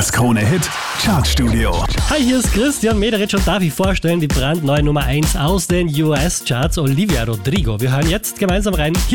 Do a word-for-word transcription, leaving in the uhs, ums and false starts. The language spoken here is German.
Das Krone-Hit Chartstudio. Hi, hier ist Christian Mederitsch und darf ich vorstellen die brandneue Nummer eins aus den U S-Charts, Olivia Rodrigo. Wir hören jetzt gemeinsam rein. Hier